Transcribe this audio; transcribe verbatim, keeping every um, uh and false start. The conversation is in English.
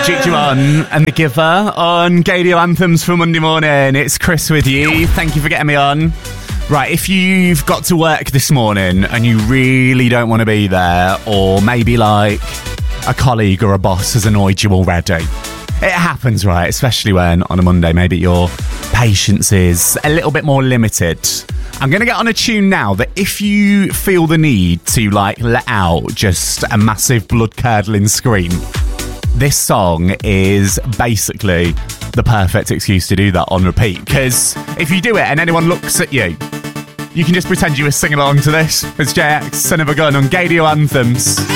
Jujuan and The Giver on Gadio Anthems for Monday morning. It's Chris with you. Thank you for getting me on. Right, if you've got to work this morning and you really don't want to be there, or maybe like a colleague or a boss has annoyed you already, it happens, right? Especially when on a Monday maybe your patience is a little bit more limited. I'm going to get on a tune now that if you feel the need to like let out just a massive blood-curdling scream, this song is basically the perfect excuse to do that on repeat. Because if you do it and anyone looks at you, you can just pretend you were singing along to this. It's J X, Son of a Gun on Gadio Anthems.